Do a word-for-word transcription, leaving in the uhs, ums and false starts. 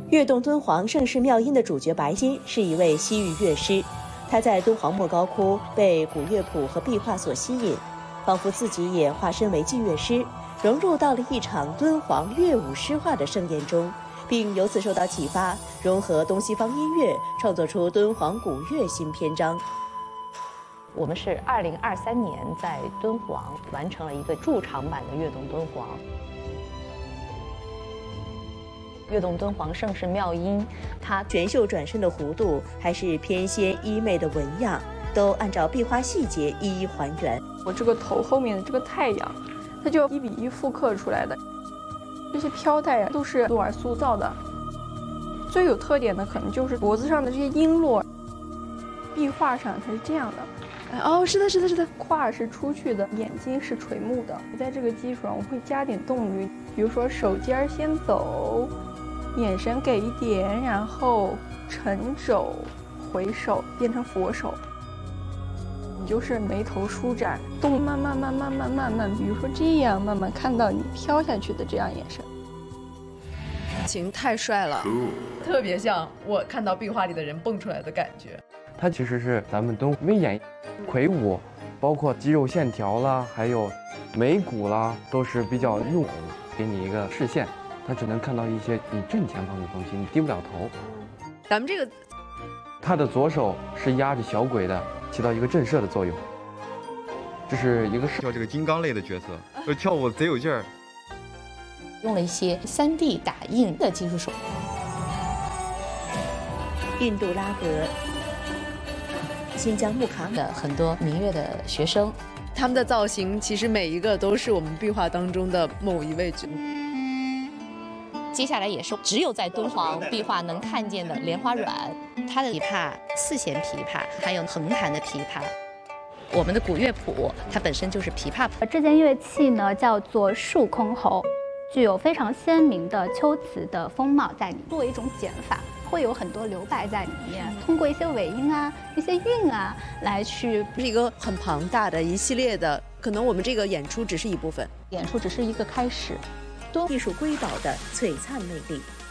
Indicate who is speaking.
Speaker 1: 跃动敦煌盛世妙音的主角白音是一位西域乐师，他在敦煌莫高窟被古乐谱和壁画所吸引，仿佛自己也化身为祭乐师，融入到了一场敦煌乐舞诗画的盛宴中，并由此受到启发，融合东西方音乐，创作出敦煌古乐新篇章。
Speaker 2: 我们是二零二三年在敦煌完成了一个驻场版的《跃动敦煌》。跃动敦煌盛世妙音，它
Speaker 1: 全秀转身的弧度，还是翩跹衣袂的纹样，都按照壁画细节一一还原。
Speaker 3: 我这个头后面的这个太阳，它就一比一复刻出来的。这些飘带呀，都是努尔塑造的。最有特点的可能就是脖子上的这些璎珞，壁画上它是这样的。
Speaker 1: 哦，是的，是的，是的，
Speaker 3: 胯是出去的，眼睛是垂目的。在这个基础上，我会加点动律，比如说手尖儿先走。眼神给一点，然后沉肘回首变成佛手，你就是眉头舒展，动慢慢慢慢慢慢慢，比如说这样慢慢看到你飘下去的这样眼神。
Speaker 4: 情太帅了，
Speaker 5: 特别像我看到壁画里的人蹦出来的感觉。
Speaker 6: 它其实是咱们敦威演魁梧，包括肌肉线条啦，还有眉骨啦，都是比较入，给你一个视线。他只能看到一些你正前方的东西，你低不了头。
Speaker 4: 咱们这个，
Speaker 6: 他的左手是压着小鬼的，起到一个震慑的作用。这是一个
Speaker 7: 跳这个金刚类的角色，就跳舞贼有劲儿。
Speaker 2: 用了一些 三 D 打印的技术手。
Speaker 1: 印度拉格、新疆木卡
Speaker 2: 的很多民乐的学生，
Speaker 4: 他们的造型其实每一个都是我们壁画当中的某一位角。
Speaker 2: 接下来也是只有在敦煌壁画能看见的莲花软，它的琵琶四弦琵琶，还有横弹的琵琶。我们的古乐谱它本身就是琵琶。
Speaker 8: 这件乐器呢叫做竖箜篌，具有非常鲜明的秋瓷的风貌在里面。作为一种减法，会有很多留白在里面，通过一些尾音啊、一些韵啊来去。
Speaker 4: 是一个很庞大的一系列的，可能我们这个演出只是一部分，
Speaker 8: 演出只是一个开始。
Speaker 1: 艺术瑰宝的璀璨魅力。